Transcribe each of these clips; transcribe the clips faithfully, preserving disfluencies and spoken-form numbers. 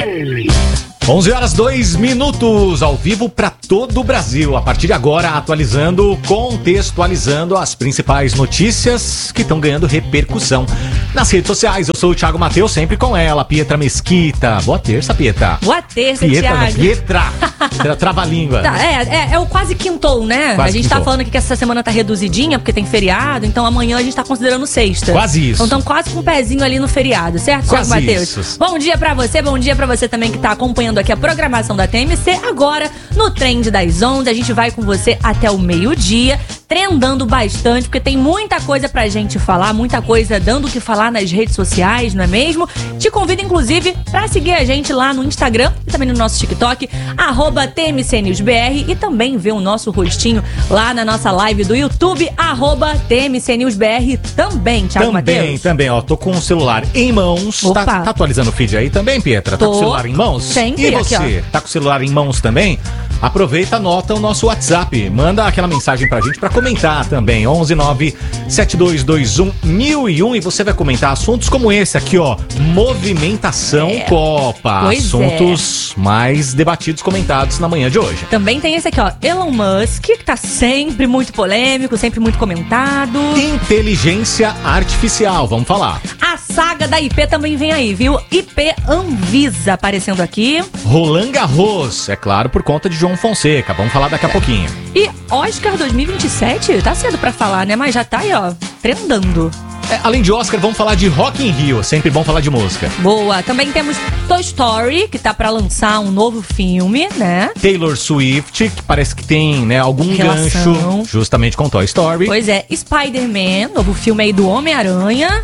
onze horas, dois minutos, ao vivo para todo o Brasil. A partir de agora, atualizando, contextualizando as principais notícias que estão ganhando repercussão nas redes sociais. Eu sou o Thiago Mateus, sempre com ela, Pietra Mesquita. Boa terça, Pietra. Boa terça, Pietra, Thiago. Pietra. Pietra, trava-língua. Tá, é, é, é o quase quintou, né? Quase a gente quintou. tá falando aqui que essa semana tá reduzidinha, porque tem feriado, então amanhã a gente tá considerando sexta. Quase isso. Então estamos quase com um pezinho ali no feriado, certo, Quase Thiago Mateus? isso. Bom dia pra você, bom dia pra você também que tá acompanhando aqui a programação da T M C. Agora, no Trend das onze, a gente vai com você até o meio-dia, trendando bastante, porque tem muita coisa pra gente falar, muita coisa dando o que falar nas redes sociais, não é mesmo? Te convido, inclusive, pra seguir a gente lá no Instagram e também no nosso TikTok, arroba T M C News B R, e também ver o nosso rostinho lá na nossa live do YouTube, arroba T M C News B R também, Thiago Também, Mateus. também, ó, tô com o celular em mãos. Tá, Opa. tá atualizando o feed aí também, Pietra? Tá Tô. com o celular em mãos? Sempre, E você, aqui, tá com o celular em mãos também? Aproveita, anota o nosso WhatsApp. Manda aquela mensagem pra gente pra comentar também. onze nove sete dois dois um mil e um, e você vai comentar assuntos como esse aqui, ó. Movimentação É. Copa. Pois assuntos mais debatidos, comentados na manhã de hoje. Também tem esse aqui, ó, Elon Musk, que tá sempre muito polêmico, sempre muito comentado. Inteligência artificial, vamos falar. A saga da I P também vem aí, viu? I P Anvisa aparecendo aqui. Roland Garros, é claro, por conta de João Fonseca. Vamos falar daqui a pouquinho. E Oscar dois mil e vinte e sete, tá cedo pra falar, né? Mas já tá aí, ó, trendando. É, além de Oscar, vamos falar de Rock in Rio. Sempre bom falar de música. Boa. Também temos Toy Story, que tá pra lançar um novo filme, né? Taylor Swift, que parece que tem, né, algum Relação. gancho justamente com Toy Story. Pois é, Spider-Man, novo filme aí do Homem-Aranha.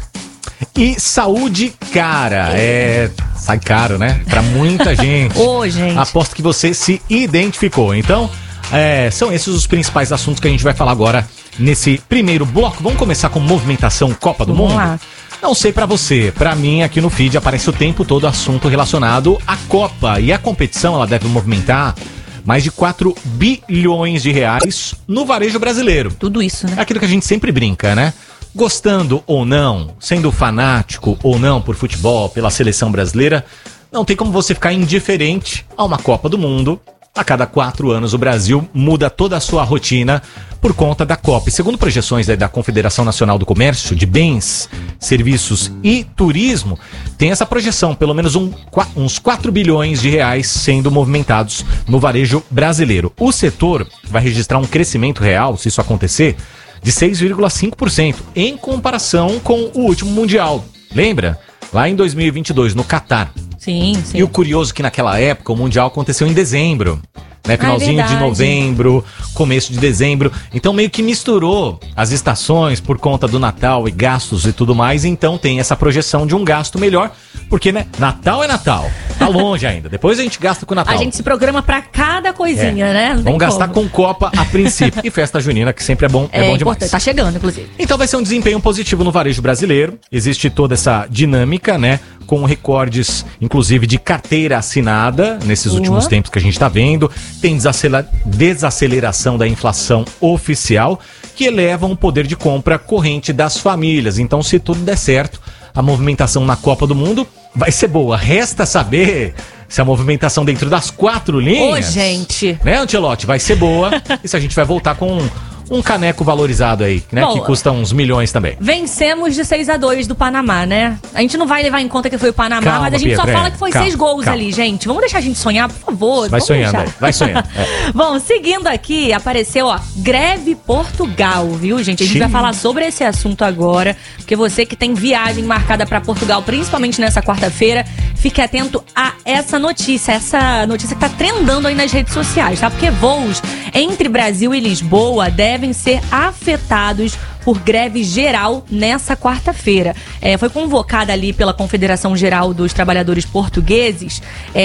E saúde cara. É... Sai caro, né? Pra muita gente. Ô, gente. Aposto que você se identificou. Então, é, são esses os principais assuntos que a gente vai falar agora nesse primeiro bloco. Vamos começar com movimentação Copa do Vamos Mundo? lá. Não sei pra você, pra mim aqui no feed aparece o tempo todo assunto relacionado à Copa. E a competição, ela deve movimentar mais de quatro bilhões de reais no varejo brasileiro. Tudo isso, né? É aquilo que a gente sempre brinca, né? Gostando ou não, sendo fanático ou não por futebol, pela seleção brasileira, não tem como você ficar indiferente a uma Copa do Mundo. A cada quatro anos o Brasil muda toda a sua rotina por conta da Copa. E segundo projeções da Confederação Nacional do Comércio de Bens, Serviços e Turismo, tem essa projeção, pelo menos um, uns quatro bilhões de reais sendo movimentados no varejo brasileiro. O setor vai registrar um crescimento real, se isso acontecer, de seis vírgula cinco por cento em comparação com o último Mundial. Lembra? Lá em dois mil e vinte e dois, no Catar. Sim, sim. E o curioso é que naquela época o Mundial aconteceu em dezembro. Né? Finalzinho Ah, é de novembro, começo de dezembro. Então meio que misturou as estações por conta do Natal e gastos e tudo mais. Então tem essa projeção de um gasto melhor. Porque, né? Natal é Natal. Tá longe ainda. Depois a gente gasta com o Natal. A gente se programa pra cada coisinha, É. né? Não tem Vamos gastar como. com Copa a princípio. E festa junina, que sempre é bom, é, É, bom importante. demais. Tá chegando, inclusive. Então vai ser um desempenho positivo no varejo brasileiro. Existe toda essa dinâmica, né? Com recordes, inclusive, de carteira assinada nesses Boa. últimos tempos que a gente tá vendo. Tem desacelera- desaceleração da inflação oficial, que elevam o poder de compra corrente das famílias. Então, se tudo der certo, a movimentação na Copa do Mundo vai ser boa. Resta saber se a movimentação dentro das quatro linhas... Ô, gente. Né, Ancelotti? Vai ser boa. E se a gente vai voltar com um, um caneco valorizado aí, né? Bom, que custa uns milhões também. Vencemos de seis a dois do Panamá, né? A gente não vai levar em conta que foi o Panamá, Calma, mas a gente Pietra, só é. fala que foi Calma, seis gols calma. ali, gente. Vamos deixar a gente sonhar, por favor. Vai Vamos sonhando deixar. aí, vai sonhando. É. Bom, seguindo aqui, apareceu, ó, Greve Portugal, viu, gente? A gente Sim. vai falar sobre esse assunto agora, porque você que tem viagem marcada pra Portugal, principalmente nessa quarta-feira, fique atento a essa notícia, essa notícia que tá trendando aí nas redes sociais, tá? Porque voos entre Brasil e Lisboa devem ser afetados por greve geral nessa quarta-feira. É, foi convocada ali pela Confederação Geral dos Trabalhadores Portugueses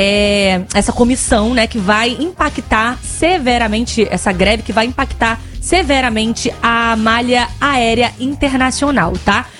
é, essa comissão, né, que vai impactar severamente, essa greve que vai impactar severamente a malha aérea internacional, tá?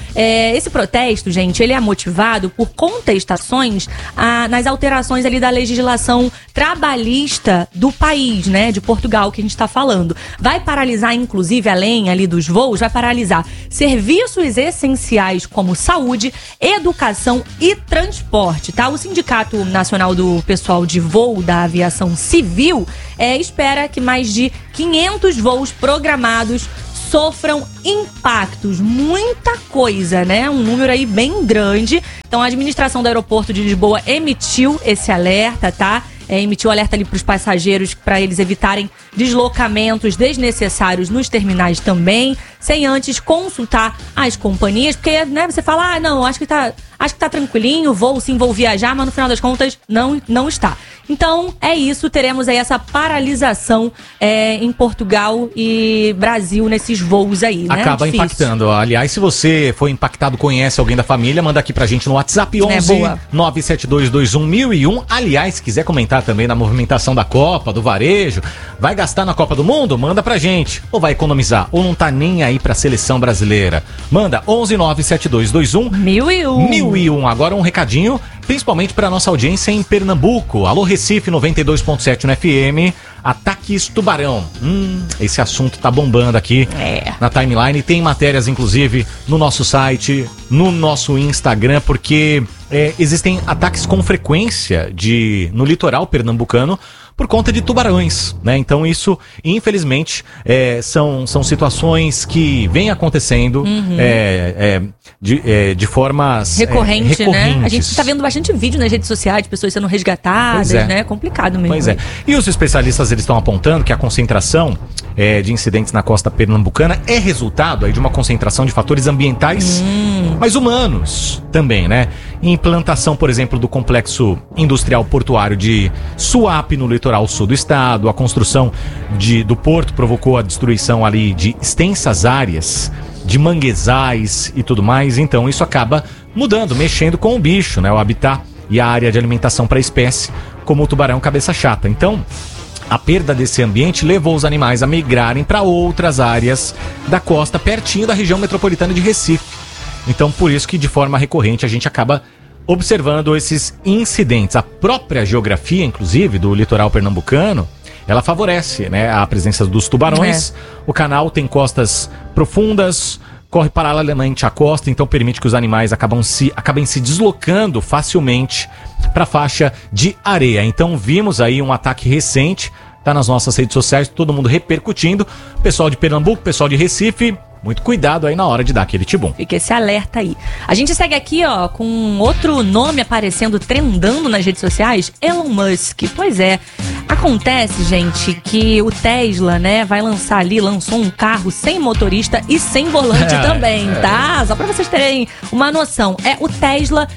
É, esse protesto, gente, ele é motivado por contestações a, nas alterações ali da legislação trabalhista do país, né, de Portugal, que a gente está falando. Vai paralisar, inclusive, além ali dos voos, vai paralisar serviços essenciais como saúde, educação e transporte, tá? O Sindicato Nacional do Pessoal de Voo da Aviação Civil é, espera que mais de quinhentos voos programados sofram impactos, muita coisa, né? Um número aí bem grande. Então a administração do aeroporto de Lisboa emitiu esse alerta, tá? É, emitiu alerta ali para os passageiros para eles evitarem deslocamentos desnecessários nos terminais também, sem antes consultar as companhias, porque, né, você fala, ah, não, acho que tá, acho que tá tranquilinho, vou sim, vou viajar, mas no final das contas não, não está. Então é isso, teremos aí essa paralisação é, em Portugal e Brasil nesses voos aí, né? Acaba Difícil. impactando. Aliás, se você foi impactado, conhece alguém da família, manda aqui pra gente no WhatsApp onze nove sete dois dois um mil e um. Aliás, se quiser comentar também na movimentação da Copa, do varejo, vai gastar na Copa do Mundo? Manda pra gente. Ou vai economizar, ou não tá nem aí pra seleção brasileira. Manda onze nove sete dois dois um mil e um. mil e um. Agora um recadinho, principalmente pra nossa audiência em Pernambuco. Alô Recife noventa e dois ponto sete no F M. Ataques Tubarão. Hum, esse assunto tá bombando aqui é. na timeline. Tem matérias, inclusive, no nosso site, no nosso Instagram, porque é, existem ataques com frequência de, no litoral pernambucano por conta de tubarões, né? Então isso, infelizmente, é, são, são situações que vêm acontecendo uhum. é, é, de, é, de formas Recorrente, é, recorrentes, né? A gente tá vendo bastante vídeo nas redes sociais de pessoas sendo resgatadas, é. né? Complicado mesmo. Pois é. E os especialistas, eles estão apontando que a concentração é, de incidentes na costa pernambucana é resultado aí de uma concentração de fatores ambientais, hum. mas humanos também, né? Implantação, por exemplo, do complexo industrial portuário de Suape, no litoral sul do estado. A construção de, do porto provocou a destruição ali de extensas áreas de manguezais e tudo mais. Então isso acaba mudando, mexendo com o bicho, né? O habitat e a área de alimentação para a espécie, como o tubarão cabeça chata. Então a perda desse ambiente levou os animais a migrarem para outras áreas da costa, pertinho da região metropolitana de Recife. Então, por isso que de forma recorrente a gente acaba observando esses incidentes. A própria geografia, inclusive, do litoral pernambucano, ela favorece, né, a presença dos tubarões. É. O canal tem costas profundas, corre paralelamente à costa, então permite que os animais acabam se, acabem se deslocando facilmente para a faixa de areia. Então vimos aí um ataque recente, tá nas nossas redes sociais, todo mundo repercutindo. Pessoal de Pernambuco, pessoal de Recife, muito cuidado aí na hora de dar aquele tibum. Fica esse alerta aí. A gente segue aqui, ó, com outro nome aparecendo, trendando nas redes sociais, Elon Musk. Pois é, acontece, gente, que o Tesla, né, vai lançar ali, lançou um carro sem motorista e sem volante é, também, é. tá? Só pra vocês terem uma noção. É o Tesla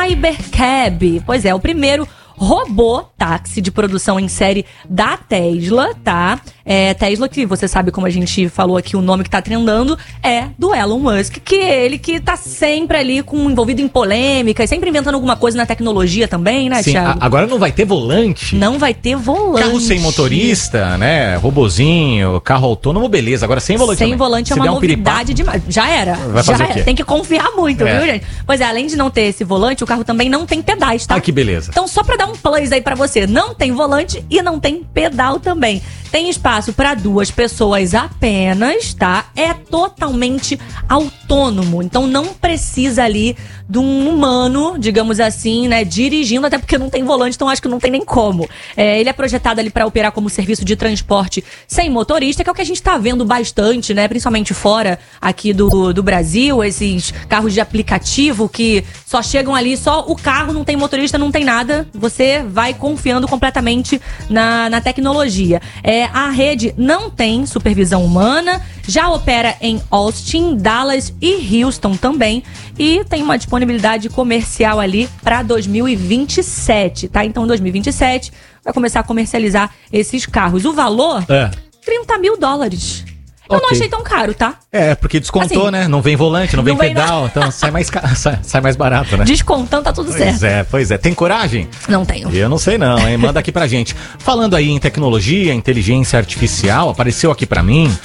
Cybercab. Pois é, o primeiro robô táxi de produção em série da Tesla, tá? É, Tesla, que você sabe, como a gente falou aqui, o nome que tá trendando é do Elon Musk, que é ele que tá sempre ali com, envolvido em polêmicas, sempre inventando alguma coisa na tecnologia também, né, Sim, Thiago? A, agora não vai ter volante. Não vai ter volante. Carro sem motorista, né? Robozinho, carro autônomo, beleza. Agora sem volante Sem também. volante é Se uma um novidade demais. Já era. Vai já fazer era. o quê? Tem que confiar muito, é. viu, gente? Pois é, além de não ter esse volante, o carro também não tem pedais, tá? Ah, que beleza. Então, só pra dar um plus aí pra você, não tem volante e não tem pedal também. Tem espaço para duas pessoas apenas, tá? É totalmente autônomo, então não precisa ali de um humano, digamos assim, né, dirigindo, até porque não tem volante, então acho que não tem nem como. É, ele é projetado ali para operar como serviço de transporte sem motorista, que é o que a gente tá vendo bastante, né, principalmente fora aqui do, do Brasil, esses carros de aplicativo que só chegam ali, só o carro, não tem motorista, não tem nada, você vai confiando completamente na, na tecnologia. É, a rede não tem supervisão humana, já opera em Austin, Dallas e Houston também, e tem uma disponibilidade comercial ali para dois mil e vinte e sete, tá? Então, em dois mil e vinte e sete vai começar a comercializar esses carros. O valor, é. trinta mil dólares. Eu okay. não achei tão caro, tá? É, porque descontou, assim, né? Não vem volante, não, não vem, vem pedal, na... então sai mais, sai, sai mais barato, né? Descontando, tá tudo pois certo. Pois é, pois é. Tem coragem? Não tenho. Eu não sei não, hein? Manda aqui pra gente. Falando aí em tecnologia, inteligência artificial, apareceu aqui pra mim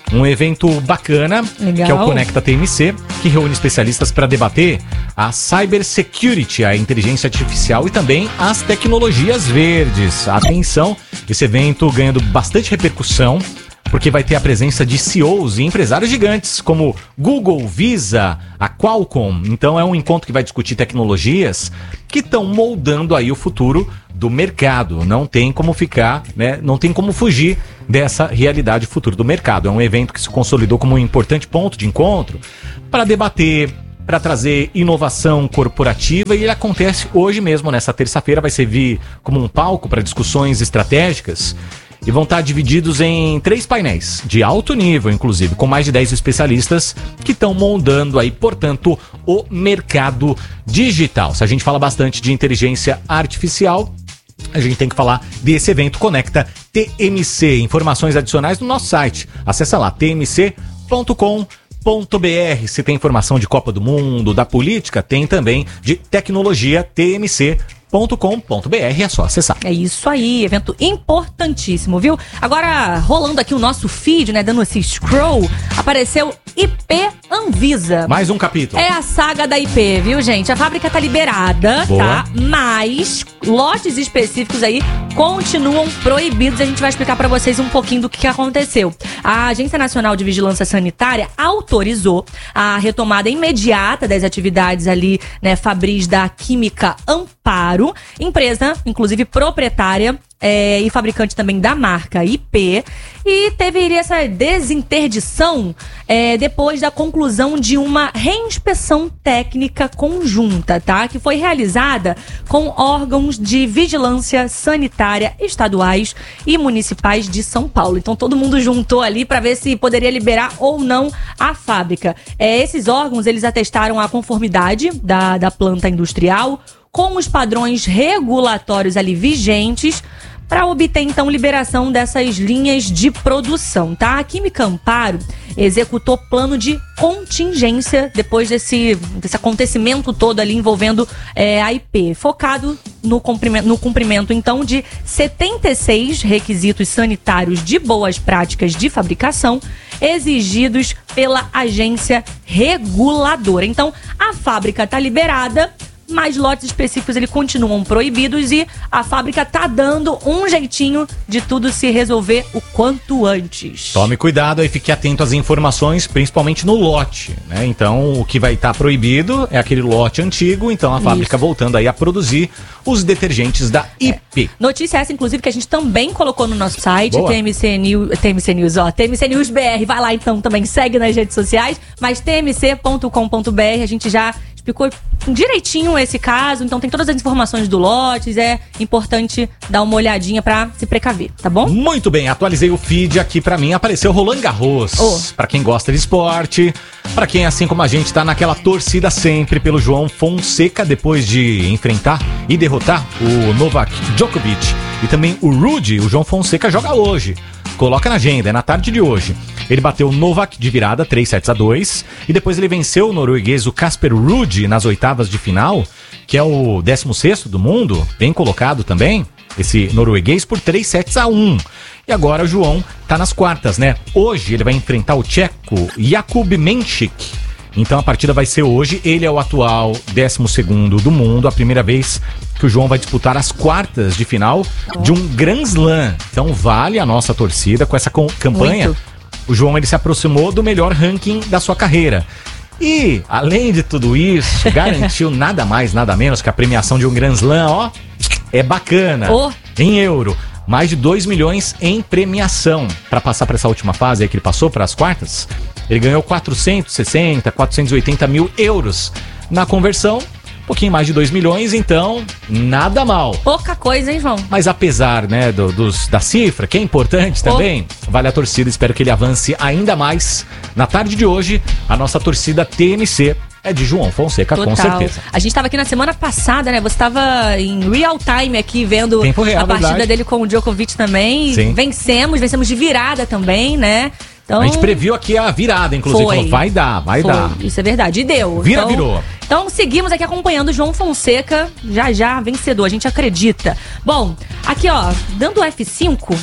Um evento bacana, Legal. que é o Conecta T M C, que reúne especialistas para debater a cybersecurity, a inteligência artificial e também as tecnologias verdes. Atenção, esse evento ganhando bastante repercussão, porque vai ter a presença de C E Os e empresários gigantes como Google, Visa, a Qualcomm. Então é um encontro que vai discutir tecnologias que estão moldando aí o futuro do mercado. Não tem como ficar, né? Não tem como fugir dessa realidade futuro do mercado. É um evento que se consolidou como um importante ponto de encontro para debater, para trazer inovação corporativa, e ele acontece hoje mesmo, nessa terça-feira, vai servir como um palco para discussões estratégicas. E vão estar divididos em três painéis, de alto nível, inclusive, com mais de dez especialistas que estão moldando aí, portanto, o mercado digital. Se a gente fala bastante de inteligência artificial, a gente tem que falar desse evento Conecta T M C. Informações adicionais no nosso site. Acessa lá, t m c ponto com ponto b r. Se tem informação de Copa do Mundo, da política, tem também de tecnologia, t m c ponto com ponto b r, é só acessar. É isso aí, evento importantíssimo, viu? Agora, rolando aqui o nosso feed, né, dando esse scroll, apareceu I P Anvisa. Mais um capítulo. É a saga da I P, viu, gente? A fábrica tá liberada, Boa. tá? Mas lotes específicos aí continuam proibidos. A gente vai explicar pra vocês um pouquinho do que aconteceu. A Agência Nacional de Vigilância Sanitária autorizou a retomada imediata das atividades ali, né, fabris da Química Amparo, empresa, inclusive proprietária é, e fabricante também da marca I P, e teve essa desinterdição é, depois da conclusão de uma reinspeção técnica conjunta, tá? Que foi realizada com órgãos de vigilância sanitária estaduais e municipais de São Paulo. Então todo mundo juntou ali para ver se poderia liberar ou não a fábrica. É, esses órgãos, eles atestaram a conformidade da, da planta industrial com os padrões regulatórios ali vigentes para obter, então, liberação dessas linhas de produção, tá? A Química Amparo executou plano de contingência depois desse, desse acontecimento todo ali envolvendo é, a I P, focado no cumprimento, no cumprimento, então, de setenta e seis requisitos sanitários de boas práticas de fabricação exigidos pela agência reguladora. Então, a fábrica está liberada, mas lotes específicos eles continuam proibidos e a fábrica tá dando um jeitinho de tudo se resolver o quanto antes. Tome cuidado aí, fique atento às informações, principalmente no lote, né? Então, o que vai estar proibido é aquele lote antigo, então a fábrica Isso. voltando aí a produzir os detergentes da I P. É. Notícia essa, inclusive, que a gente também colocou no nosso site, Boa. T M C News, T M C News, ó, T M C News B R, vai lá então também, segue nas redes sociais, mas t m c ponto com ponto b r, a gente já explicou direitinho esse caso, então tem todas as informações do lotes, é importante dar uma olhadinha pra se precaver, tá bom? Muito bem, atualizei o feed aqui pra mim, apareceu Roland Garros. Oh. Pra quem gosta de esporte, pra quem, assim como a gente, tá naquela torcida sempre pelo João Fonseca, depois de enfrentar e derrotar o Novak Djokovic e também o Rudy, o João Fonseca joga hoje. Coloca na agenda, é na tarde de hoje. Ele bateu o Novak de virada, três sets a dois, e depois ele venceu o norueguês, o Casper Ruud, nas oitavas de final, que é o décimo sexto do mundo, bem colocado também, esse norueguês, por três sets a um. E agora o João tá nas quartas, né? Hoje ele vai enfrentar o tcheco Jakub Menchik. Então a partida vai ser hoje. Ele é o atual décimo segundo do mundo, a primeira vez que o João vai disputar as quartas de final de um Grand Slam. Então vale a nossa torcida com essa campanha. Muito. O João ele se aproximou do melhor ranking da sua carreira. E, além de tudo isso, garantiu nada mais, nada menos que a premiação de um Grand Slam, ó, é bacana, oh. em euro. Mais de dois milhões em premiação. Para passar para essa última fase aí que ele passou, para as quartas, ele ganhou quatrocentos e sessenta, quatrocentos e oitenta mil euros. Na conversão, um pouquinho mais de dois milhões, então nada mal. Pouca coisa, hein, João? Mas apesar, né, do, dos, da cifra, que é importante também, oh. vale a torcida, espero que ele avance ainda mais. Na tarde de hoje, a nossa torcida T M C é de João Fonseca, Total. Com certeza. A gente tava aqui na semana passada, né? Você tava em real time aqui vendo Tempo real, a partida verdade. dele com o Djokovic também. Sim. Vencemos, vencemos de virada também, né? Então, a gente previu aqui a virada, inclusive. Foi. Falou, vai dar, vai Foi. dar. Isso é verdade. E deu. Vira, então, virou. Então seguimos aqui acompanhando o João Fonseca, já já vencedor, a gente acredita. Bom, aqui ó, dando o F cinco,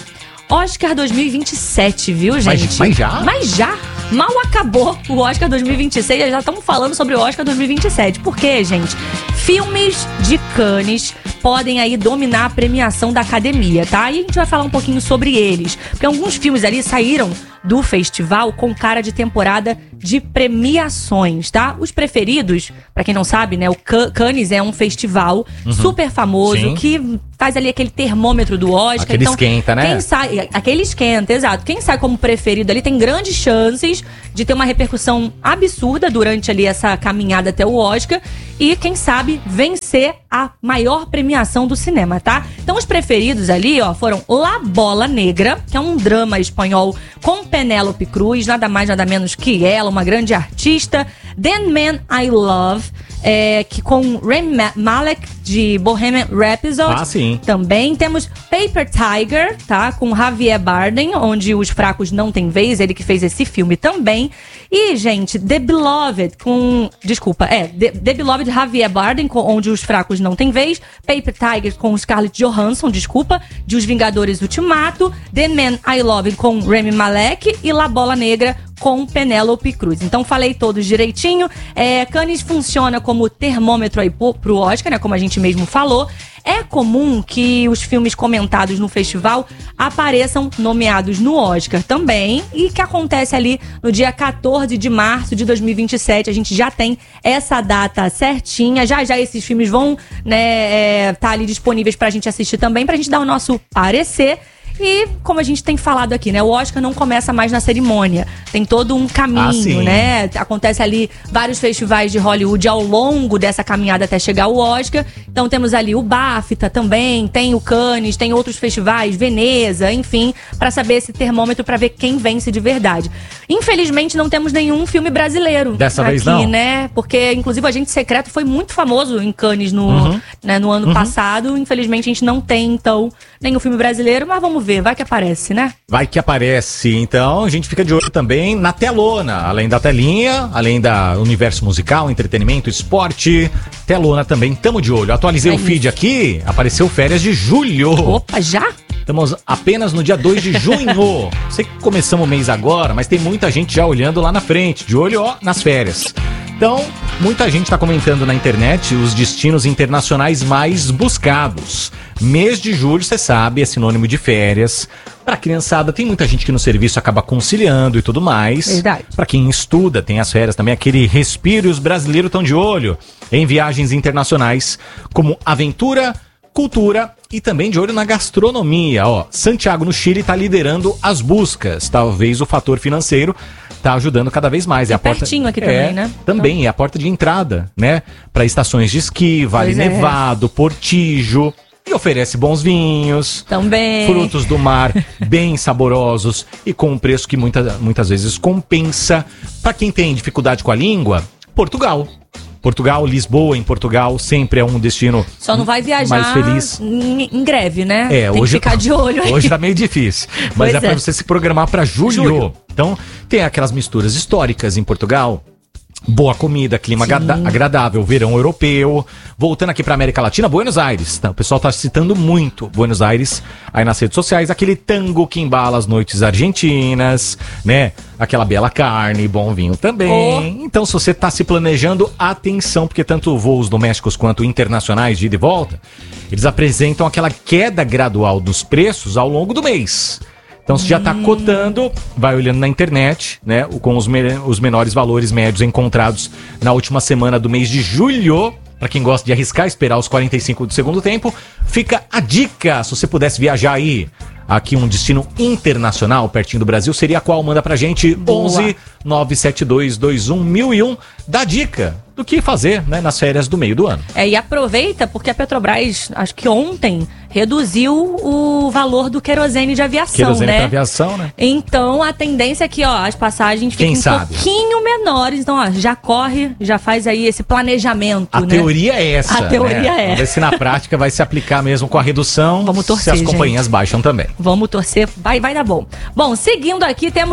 Oscar dois mil e vinte e sete, viu, gente? Mas, mas já? Mas já? Mal acabou o Oscar dois mil e vinte e seis, já estamos falando sobre o Oscar dois mil e vinte e sete. Por quê, gente? Filmes de Cannes podem aí dominar a premiação da academia, tá? E a gente vai falar um pouquinho sobre eles. Porque alguns filmes ali saíram do festival com cara de temporada de premiações, tá? Os preferidos, pra quem não sabe, né? O Cannes é um festival uhum. super famoso, Sim. que faz ali aquele termômetro do Oscar. Aquele então, esquenta, né? Quem sai, aquele esquenta, exato. Quem sai como preferido ali tem grandes chances de ter uma repercussão absurda durante ali essa caminhada até o Oscar e, quem sabe, vencer a maior premiação do cinema, tá? Então, os preferidos ali, ó, foram La Bola Negra, que é um drama espanhol com Penélope Cruz, nada mais, nada menos que ela, uma grande artista. The Man I Love, é, que com Rami Malek, de Bohemian Rhapsody. Ah, sim. Também temos Paper Tiger, tá? Com Javier Bardem, onde os fracos não têm vez, ele que fez esse filme também. E, gente, The Beloved, com... Desculpa, é, The, The Beloved, Javier Bardem, com, onde os fracos não têm vez. Paper Tiger com Scarlett Johansson, desculpa, de Os Vingadores Ultimato. The Man I Love com Rami Malek e La Bola Negra com Penélope Cruz. Então, falei todos direitinho. É, Cannes funciona como termômetro aí pro, pro Oscar, né? Como a gente mesmo falou. É comum que os filmes comentados no festival apareçam nomeados no Oscar também, e que acontece ali no dia quatorze de março de dois mil e vinte e sete. A gente já tem essa data certinha. Já já esses filmes vão, né, é, tá ali disponíveis pra gente assistir também, pra gente dar o nosso parecer. E, como a gente tem falado aqui, né? O Oscar não começa mais na cerimônia. Tem todo um caminho, ah, né? Acontece ali vários festivais de Hollywood ao longo dessa caminhada até chegar ao Oscar. Então temos ali o BAFTA também, tem o Cannes, tem outros festivais, Veneza, enfim, pra saber esse termômetro, pra ver quem vence de verdade. Infelizmente não temos nenhum filme brasileiro dessa aqui, vez não, né? Porque, inclusive, o Agente Secreto foi muito famoso em Cannes no, uhum. né, no ano uhum. passado. Infelizmente a gente não tem, então, nenhum filme brasileiro, mas vamos ver, vai que aparece, né? Vai que aparece. Então, a gente fica de olho também na telona. Além da telinha, além da universo musical, entretenimento, esporte, telona também, tamo de olho. Atualizei é o feed isso. aqui, apareceu férias de julho. Opa, já? Estamos apenas no dia dois de junho. Sei que começamos o mês agora, mas tem muita gente já olhando lá na frente, de olho, ó, nas férias. Então, muita gente está comentando na internet os destinos internacionais mais buscados. Mês de julho, você sabe, é sinônimo de férias. Para criançada, tem muita gente que no serviço acaba conciliando e tudo mais. Verdade. Para quem estuda, tem as férias também, aquele respiro, e os brasileiros estão de olho em viagens internacionais como aventura, cultura e também de olho na gastronomia. Ó, Santiago, no Chile, está liderando as buscas. Talvez o fator financeiro tá ajudando cada vez mais. É, é a porta... pertinho aqui é, também, né? Também, então... é a porta de entrada, né? Para estações de esqui, Vale pois Nevado, é. Portijo. E oferece bons vinhos. Também. Frutos do mar bem saborosos e com um preço que muita, muitas vezes compensa. Para quem tem dificuldade com a língua, Portugal. Portugal, Lisboa, em Portugal, sempre é um destino só não vai viajar mais feliz. Em, em greve, né? É, tem hoje, que ficar de olho aí. Hoje tá meio difícil, mas pois é, é para você se programar para julho. julho. Então, tem aquelas misturas históricas em Portugal. Boa comida, clima agradável, verão europeu. Voltando aqui pra América Latina, Buenos Aires. O pessoal tá citando muito Buenos Aires aí nas redes sociais. Aquele tango que embala as noites argentinas, né? Aquela bela carne, bom vinho também. Oh. Então, se você tá se planejando, atenção, porque tanto voos domésticos quanto internacionais de ida e volta, eles apresentam aquela queda gradual dos preços ao longo do mês. Então, se já está cotando, vai olhando na internet, né, com os, me- os menores valores médios encontrados na última semana do mês de julho. Para quem gosta de arriscar, esperar os quarenta e cinco do segundo tempo, fica a dica. Se você pudesse viajar aí, aqui um destino internacional, pertinho do Brasil, seria qual? Manda pra gente, onze nove sete dois dois um mil e um. Dá dica do que fazer, né, nas férias do meio do ano. É, e aproveita, porque a Petrobras, acho que ontem, reduziu o valor do querosene de aviação, querosene né? Pra aviação, né? Então, a tendência é que, ó, as passagens Quem fiquem sabe? um pouquinho menores. Então, ó, já corre, já faz aí esse planejamento, a né? teoria é essa, A teoria né? é. Vamos ver se na prática vai se aplicar mesmo com a redução. Vamos torcer, se as companhias gente. baixam também. Vamos torcer, vai, vai dar bom. Bom, seguindo aqui, temos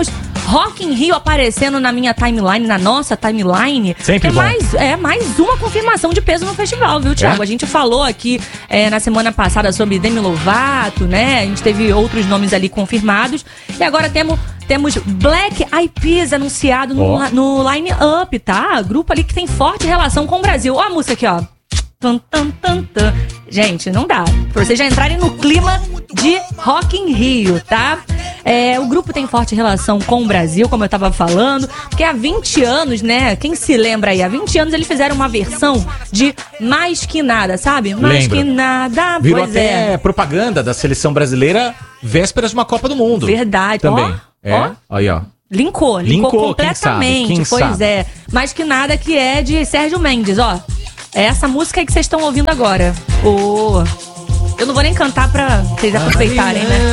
Rock in Rio aparecendo na minha timeline, na nossa timeline. Sempre é bom. mais, é mais uma confirmação de peso no festival, viu, Thiago? É? A gente falou aqui é, na semana passada sobre Demi Lovato, né? A gente teve outros nomes ali confirmados. E agora temos, temos Black Eyed Peas anunciado no, Oh. no line-up, tá? Grupo ali que tem forte relação com o Brasil. Ó a música aqui, ó. Tum, tum, tum, tum. Gente, não dá. Pra vocês já entrarem no clima de Rock in Rio, tá? É, o grupo tem forte relação com o Brasil, como eu tava falando, porque há vinte anos, né? Quem se lembra aí? Há vinte anos eles fizeram uma versão de Mais Que Nada, sabe? Mais Lembro. Que Nada, Virou pois até é. propaganda da seleção brasileira vésperas de uma Copa do Mundo. Verdade. Também. Ó, é. ó. Aí, ó. Linkou, linkou, Linkou, quem completamente. sabe, quem pois sabe. é. Mais Que Nada, que é de Sérgio Mendes, ó. É essa música aí que vocês estão ouvindo agora. O... Eu não vou nem cantar pra vocês aproveitarem, né?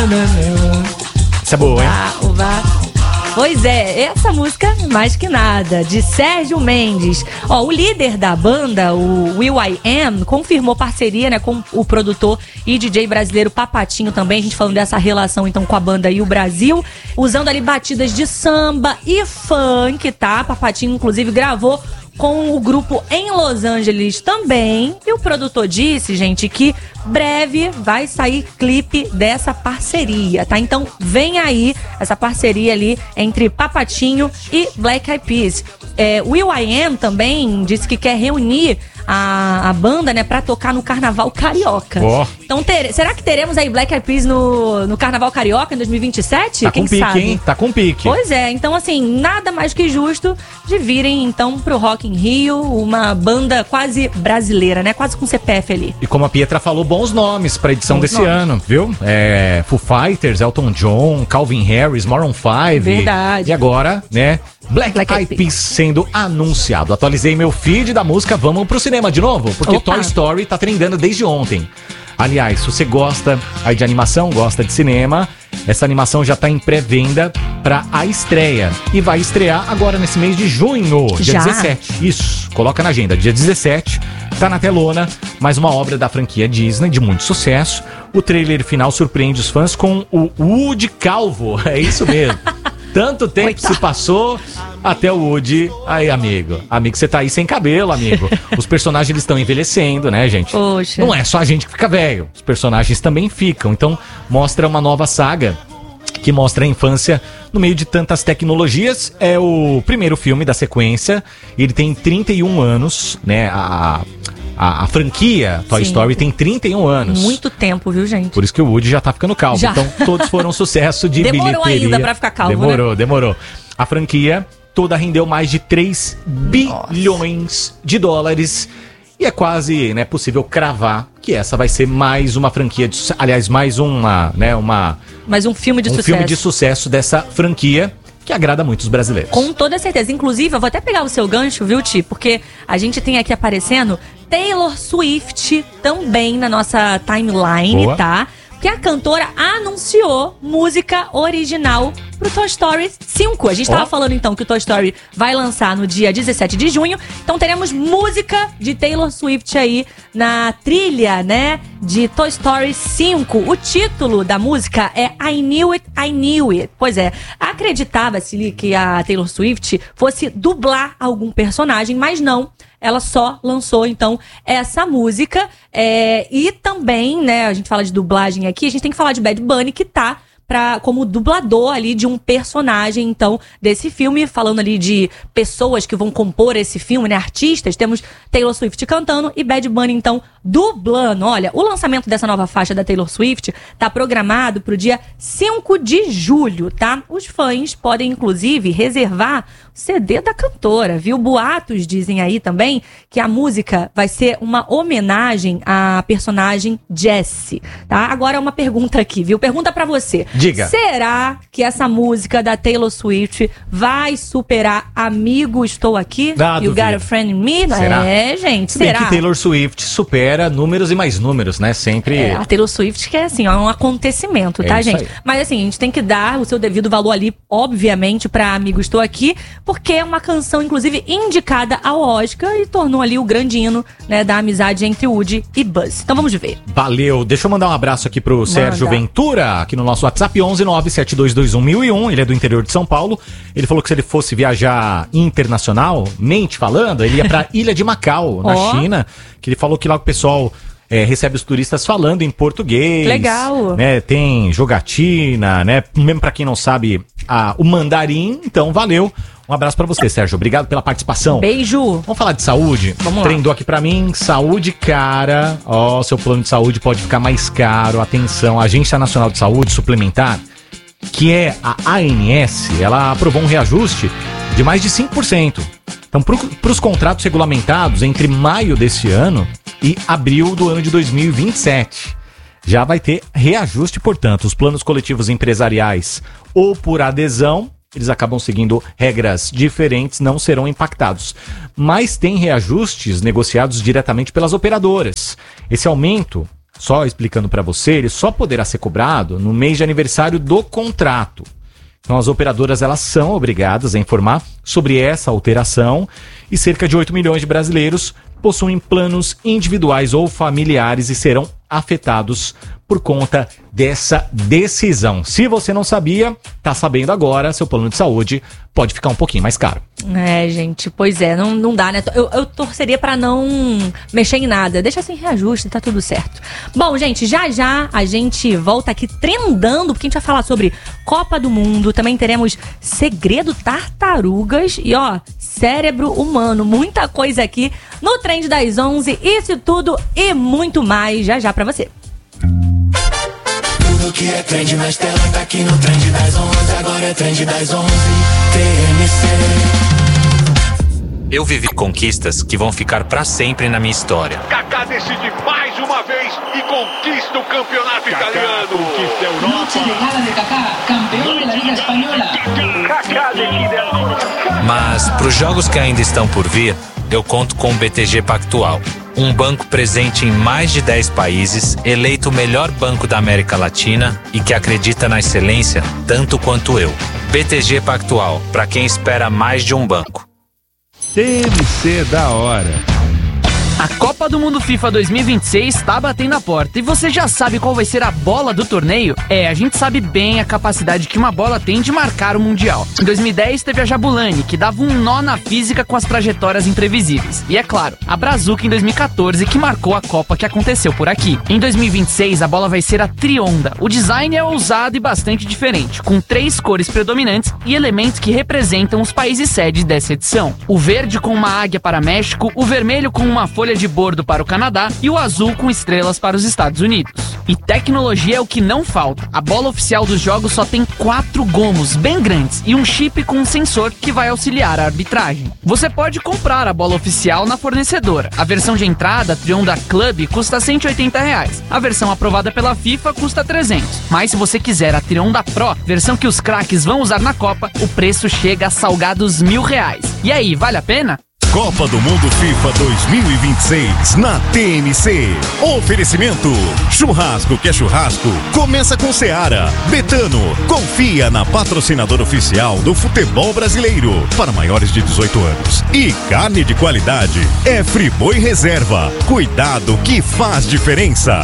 Essa é boa, hein? Ah, o vá. Pois é, essa música, Mais Que Nada, de Sérgio Mendes. Ó, o líder da banda, o Will I Am, confirmou parceria, né, com o produtor e D J brasileiro Papatinho também. A gente falando dessa relação, então, com a banda e o Brasil. Usando ali batidas de samba e funk, tá? Papatinho, inclusive, gravou com o grupo em Los Angeles também. E o produtor disse, gente, que breve vai sair clipe dessa parceria, tá? Então vem aí essa parceria ali entre Papatinho e Black Eyed Peas. É, Will I Am também disse que quer reunir a, a banda, né, pra tocar no Carnaval Carioca. Ó. Então, ter, será que teremos aí Black Eyed Peas no, no Carnaval Carioca em dois mil e vinte e sete? Tá Quem com pique, sabe? hein? Tá com pique. Pois é, então assim, nada mais que justo de virem então pro Rock in Rio, uma banda quase brasileira, né? Quase com C P F ali. E como a Pietra falou, bons nomes pra edição Bons desse nomes. ano, viu? É, Foo Fighters, Elton John, Calvin Harris, Maroon five. Verdade. E agora, né? Black, Black Eyed Eyed Peas sendo anunciado. Atualizei meu feed da música, vamos pro cinema de novo? Porque Opa. Toy Story tá trendando desde ontem. Aliás, se você gosta aí de animação, gosta de cinema, essa animação já tá em pré-venda pra a estreia. E vai estrear agora nesse mês de junho, dia Já? dezessete. Isso, coloca na agenda, dia dezessete. Tá na telona, mais uma obra da franquia Disney de muito sucesso. O trailer final surpreende os fãs com o Woody calvo. É isso mesmo. Tanto tempo Coitado. se passou até o Woody. Aí, amigo. Amigo, você tá aí sem cabelo, amigo. Os personagens eles estão envelhecendo, né, gente? Poxa. Não é só a gente que fica velho. Os personagens também ficam. Então, mostra uma nova saga que mostra a infância no meio de tantas tecnologias. É o primeiro filme da sequência. Ele tem trinta e um anos, né? A, a, a franquia Toy Sim. Story tem trinta e um anos. Muito tempo, viu, gente? Por isso que o Woody já tá ficando calvo. Já. Então, todos foram sucesso de Demorou bilheteria. ainda pra ficar calvo, Demorou, demorou. A franquia toda rendeu mais de três bilhões de dólares. E é quase, né, possível cravar que essa vai ser mais uma franquia de sucesso. Aliás, mais uma, né, uma, Mas um filme de um sucesso. filme de sucesso dessa franquia que agrada muitos brasileiros. Com toda certeza. Inclusive, eu vou até pegar o seu gancho, viu, Ti? Porque a gente tem aqui aparecendo Taylor Swift também na nossa timeline, Boa. tá? Que a cantora anunciou música original pro Toy Story cinco. A gente Ó. tava falando então que o Toy Story vai lançar no dia dezessete de junho. Então teremos música de Taylor Swift aí na trilha, né, de Toy Story cinco. O título da música é I Knew It, I Knew It. Pois é, acreditava-se que a Taylor Swift fosse dublar algum personagem, mas não. Ela só lançou, então, essa música. É, e também, né, a gente fala de dublagem aqui, a gente tem que falar de Bad Bunny, que tá pra, como dublador ali de um personagem, então, desse filme. Falando ali de pessoas que vão compor esse filme, né, artistas. Temos Taylor Swift cantando e Bad Bunny, então, dublando. Olha, o lançamento dessa nova faixa da Taylor Swift tá programado pro dia cinco de julho, tá? Os fãs podem, inclusive, reservar o C D da cantora, viu? Boatos dizem aí também que a música vai ser uma homenagem à personagem Jessie, tá? Agora uma pergunta aqui, viu? Pergunta pra você. Diga. Será que essa música da Taylor Swift vai superar Amigo Estou Aqui? Ah, You duvido. Got a Friend in Me? Será? É, gente, Se bem será? que Taylor Swift supera números e mais números, né? Sempre. É, a Taylor Swift que é assim, ó, é um acontecimento, É tá, isso gente? aí. Mas assim, a gente tem que dar o seu devido valor ali, obviamente, pra Amigo Estou Aqui, porque é uma canção, inclusive, indicada ao Oscar e tornou ali o grande hino, né, da amizade entre Woody e Buzz. Então vamos ver. Valeu. Deixa eu mandar um abraço aqui pro Sérgio Ventura, aqui no nosso WhatsApp. WhatsApp onze nove sete dois dois um mil e um, ele é do interior de São Paulo. Ele falou que se ele fosse viajar internacionalmente falando, ele ia pra Ilha de Macau, na Ó. China, que ele falou que lá o pessoal é, recebe os turistas falando em português. Legal. Né, tem jogatina, né? Mesmo pra quem não sabe a, o mandarim, então valeu. Um abraço pra você, Sérgio. Obrigado pela participação. Beijo. Vamos falar de saúde? Vamos lá. Trendou aqui pra mim, saúde cara. Ó, seu plano de saúde pode ficar mais caro. Atenção, a Agência Nacional de Saúde Suplementar, que é a A N S, ela aprovou um reajuste de mais de cinco por cento. Então, para os contratos regulamentados entre maio desse ano e abril do ano de dois mil e vinte e sete, já vai ter reajuste, portanto, os planos coletivos empresariais ou por adesão, eles acabam seguindo regras diferentes, não serão impactados. Mas tem reajustes negociados diretamente pelas operadoras. Esse aumento, só explicando para você, ele só poderá ser cobrado no mês de aniversário do contrato. Então as operadoras elas são obrigadas a informar sobre essa alteração e cerca de oito milhões de brasileiros possuem planos individuais ou familiares e serão afetados por conta dessa decisão. Se você não sabia, tá sabendo agora, seu plano de saúde pode ficar um pouquinho mais caro. É, gente, pois é, não, não dá, né? Eu, eu torceria pra não mexer em nada. Deixa sem reajuste, tá tudo certo. Bom, gente, já já a gente volta aqui trendando, porque a gente vai falar sobre Copa do Mundo, também teremos Segredo Tartarugas e, ó, cérebro humano. Muita coisa aqui no Trend das onze, isso tudo e muito mais já já pra você. Tudo que é trend na Estela tá aqui no Trend das onze. Agora é Trend das onze, T M C. Eu vivi conquistas que vão ficar pra sempre na minha história. Kaká decide mais uma vez e conquista o campeonato italiano. Conquista a Europa. Noche de gala de Kaká, campeão da Liga Espanhola. Kaká decide a Mas pros jogos que ainda estão por vir, eu conto com o B T G Pactual. Um banco presente em mais de dez países, eleito o melhor banco da América Latina e que acredita na excelência tanto quanto eu. B T G Pactual, para quem espera mais de um banco. T M C da hora. A Copa do Mundo FIFA dois mil e vinte e seis está batendo a porta e você já sabe qual vai ser a bola do torneio? É, a gente sabe bem a capacidade que uma bola tem de marcar o Mundial. Em dois mil e dez teve a Jabulani, que dava um nó na física com as trajetórias imprevisíveis. E é claro, a Brazuca em dois mil e quatorze, que marcou a Copa que aconteceu por aqui. Em dois mil e vinte e seis a bola vai ser a Trionda. O design é ousado e bastante diferente, com três cores predominantes e elementos que representam os países sede dessa edição. O verde com uma águia para México, o vermelho com uma folha de bordo para o Canadá e o azul com estrelas para os Estados Unidos. E tecnologia é o que não falta. A bola oficial dos jogos só tem quatro gomos bem grandes e um chip com um sensor que vai auxiliar a arbitragem. Você pode comprar a bola oficial na fornecedora. A versão de entrada, Trionda Club, custa cento e oitenta reais. A versão aprovada pela FIFA custa trezentos. Mas se você quiser a Trionda Pro, versão que os craques vão usar na Copa, o preço chega a salgados mil reais. E aí, vale a pena? Copa do Mundo FIFA dois mil e vinte e seis na T M C. Oferecimento: churrasco que é churrasco, começa com Seara. Betano, confia na patrocinadora oficial do futebol brasileiro para maiores de dezoito anos. E carne de qualidade é Friboi Reserva. Cuidado que faz diferença.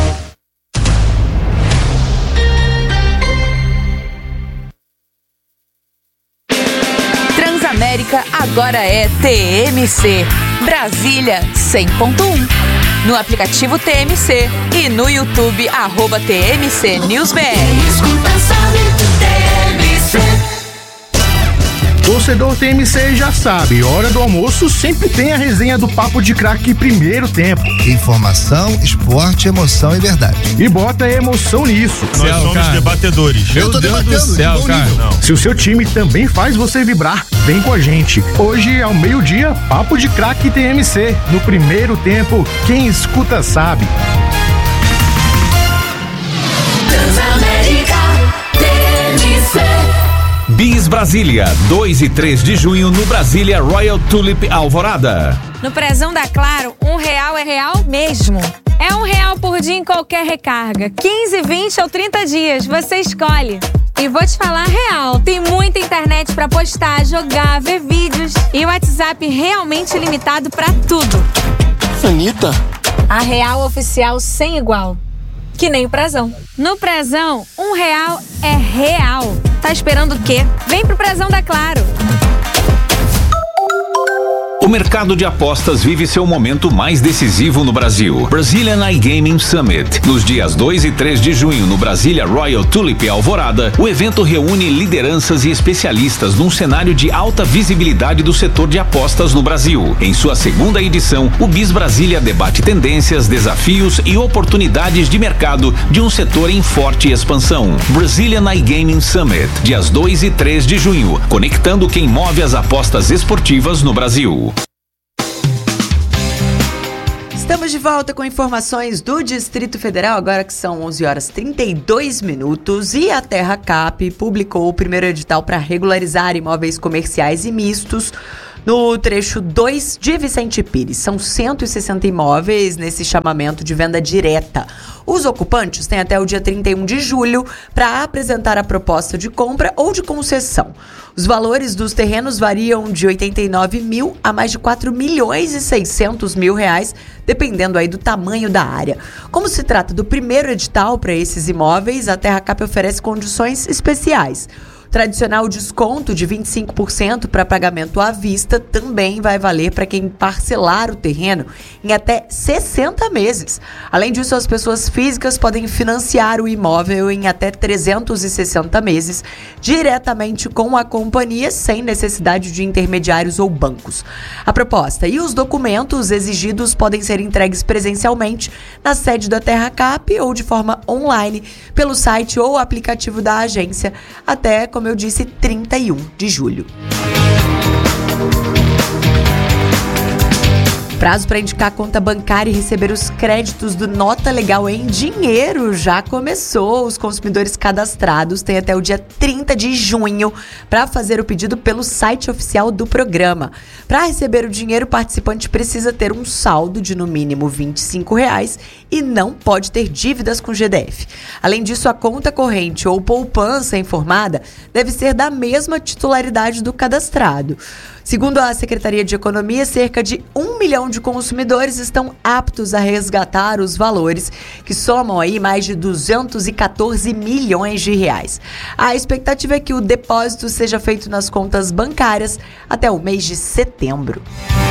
Transamérica agora é T M C. Brasília cem ponto um. No aplicativo T M C e no YouTube, arroba T M C News B R. Escuta, sabe, T M C. Torcedor T M C já sabe, hora do almoço sempre tem a resenha do Papo de Craque Primeiro Tempo. Informação, esporte, emoção e verdade. E bota emoção nisso. Nós céu, somos cara. debatedores. Meu Deus do céu, cara. Não. Se o seu time também faz você vibrar, vem com a gente. Hoje, ao meio-dia, Papo de Craque T M C. No Primeiro Tempo, quem escuta sabe. Transamérica T M C. Bis Brasília, dois e três de junho no Brasília Royal Tulip Alvorada. No prezão da Claro, um real é real mesmo. É um real por dia em qualquer recarga. quinze, vinte ou trinta dias, você escolhe. E vou te falar real, tem muita internet pra postar, jogar, ver vídeos. E o WhatsApp realmente limitado pra tudo. Anitta? A real oficial sem igual. que nem o Prezão. No Prezão, um real é real. Tá esperando o quê? Vem pro Prezão da Claro. O mercado de apostas vive seu momento mais decisivo no Brasil. Brazilian iGaming Summit. Nos dias dois e três de junho, no Brasília Royal Tulip Alvorada, o evento reúne lideranças e especialistas num cenário de alta visibilidade do setor de apostas no Brasil. Em sua segunda edição, o BIS Brasília debate tendências, desafios e oportunidades de mercado de um setor em forte expansão. Brazilian iGaming Summit, dias dois e três de junho, conectando quem move as apostas esportivas no Brasil. Estamos de volta com informações do Distrito Federal, agora que são onze horas e trinta e dois minutos, e a TerraCap publicou o primeiro edital para regularizar imóveis comerciais e mistos no trecho dois de Vicente Pires. São cento e sessenta imóveis nesse chamamento de venda direta. Os ocupantes têm até o dia trinta e um de julho para apresentar a proposta de compra ou de concessão. Os valores dos terrenos variam de oitenta e nove mil a mais de quatro milhões e seiscentos mil reais, dependendo aí do tamanho da área. Como se trata do primeiro edital para esses imóveis, a TerraCap oferece condições especiais. Tradicional desconto de vinte e cinco por cento para pagamento à vista também vai valer para quem parcelar o terreno em até sessenta meses. Além disso, as pessoas físicas podem financiar o imóvel em até trezentos e sessenta meses diretamente com a companhia, sem necessidade de intermediários ou bancos. A proposta e os documentos exigidos podem ser entregues presencialmente na sede da TerraCap ou de forma online pelo site ou aplicativo da agência até, como eu disse, trinta e um de julho. Prazo para indicar a conta bancária e receber os créditos do Nota Legal em dinheiro já começou. Os consumidores cadastrados têm até o dia trinta de junho para fazer o pedido pelo site oficial do programa. Para receber o dinheiro, o participante precisa ter um saldo de no mínimo vinte e cinco reais e não pode ter dívidas com G D F. Além disso, a conta corrente ou poupança informada deve ser da mesma titularidade do cadastrado. Segundo a Secretaria de Economia, cerca de um milhão de consumidores estão aptos a resgatar os valores, que somam aí mais de duzentos e quatorze milhões de reais. A expectativa é que o depósito seja feito nas contas bancárias até o mês de setembro.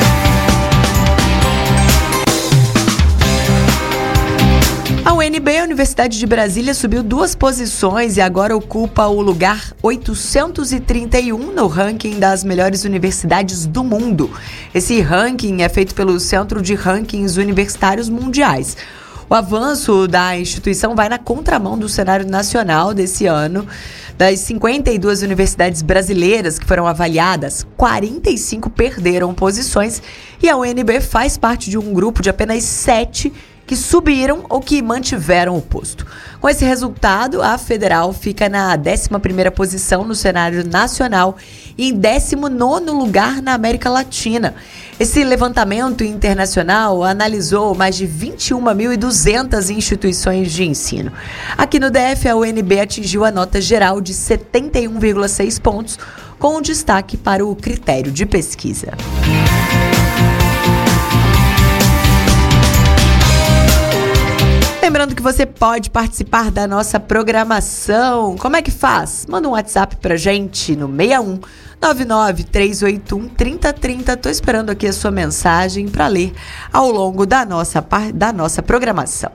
A U N B, a Universidade de Brasília, subiu duas posições e agora ocupa o lugar oitocentos e trinta e um no ranking das melhores universidades do mundo. Esse ranking é feito pelo Centro de Rankings Universitários Mundiais. O avanço da instituição vai na contramão do cenário nacional desse ano. Das cinquenta e duas universidades brasileiras que foram avaliadas, quarenta e cinco perderam posições e a U N B faz parte de um grupo de apenas sete que subiram ou que mantiveram o posto. Com esse resultado, a Federal fica na décima primeira posição no cenário nacional e em décimo nono lugar na América Latina. Esse levantamento internacional analisou mais de vinte e uma mil e duzentas instituições de ensino. Aqui no D F, a U N B atingiu a nota geral de setenta e um vírgula seis pontos, com destaque para o critério de pesquisa. Lembrando que você pode participar da nossa programação. Como é que faz? Manda um WhatsApp pra gente no seis um nove nove três oito um três zero três zero. Tô esperando aqui a sua mensagem para ler ao longo da nossa, da nossa programação.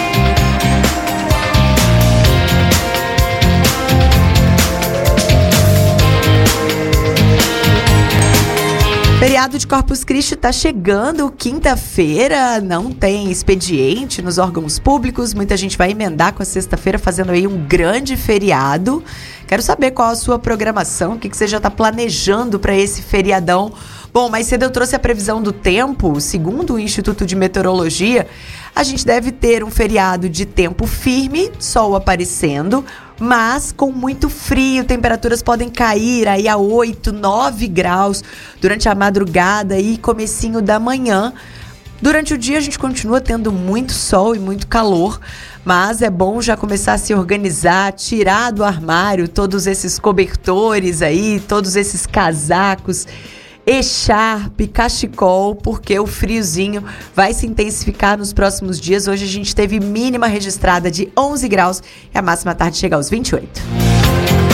Feriado de Corpus Christi está chegando, quinta-feira, não tem expediente nos órgãos públicos, muita gente vai emendar com a sexta-feira fazendo aí um grande feriado. Quero saber qual a sua programação, o que, que você já está planejando para esse feriadão. Bom, mais cedo eu trouxe a previsão do tempo. Segundo o Instituto de Meteorologia, a gente deve ter um feriado de tempo firme, sol aparecendo, mas com muito frio, temperaturas podem cair aí a oito, nove graus durante a madrugada e comecinho da manhã. Durante o dia a gente continua tendo muito sol e muito calor, mas é bom já começar a se organizar, tirar do armário todos esses cobertores aí, todos esses casacos Echarpe, cachecol, porque o friozinho vai se intensificar nos próximos dias. Hoje a gente teve mínima registrada de onze graus e a máxima à tarde chega aos vinte e oito.